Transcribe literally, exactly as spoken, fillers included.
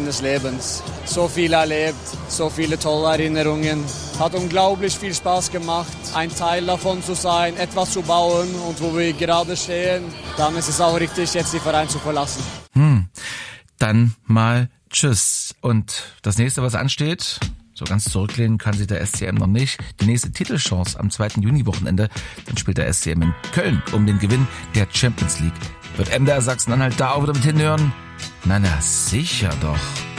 des Lebens. So viel erlebt, so viele tolle Erinnerungen. Hat unglaublich viel Spaß gemacht, ein Teil davon zu sein, etwas zu bauen. Und wo wir gerade stehen, dann ist es auch richtig, jetzt den Verein zu verlassen. Hm, dann mal tschüss. Und das nächste, was ansteht, so ganz zurücklehnen kann sich der S C M noch nicht. Die nächste Titelchance am zweiten Juni-Wochenende, dann spielt der S C M in Köln um den Gewinn der Champions League. Wird M D R Sachsen-Anhalt da auch wieder mit hinhören? Na, na, sicher doch.